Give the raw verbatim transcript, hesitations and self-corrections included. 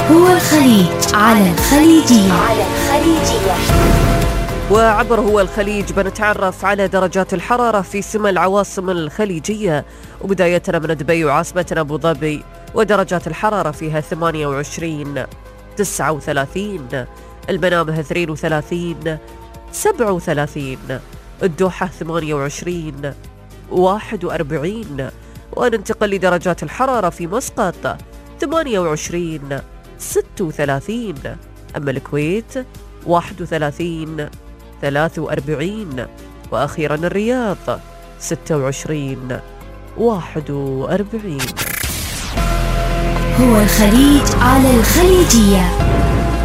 هو الخليج على الخليجية. على الخليجية. وعبر هو الخليج بنتعرف على درجات الحرارة في سمى العواصم الخليجية، وبداية من دبي وعاصمتنا أبو ظبي ودرجات الحرارة فيها ثمانية وعشرين، تسعة وثلاثين، المنامة اثنين وثلاثين، سبعة وثلاثين، الدوحة ثمانية وعشرين، واحد وأربعين. وننتقل لدرجات الحرارة في مسقط ثمانية وعشرين، ستة وثلاثين، أما الكويت واحد وثلاثين، ثلاثة وأربعين، وأخيرا الرياض ستة وعشرين، واحد وأربعين. هو الخليج على الخليجية.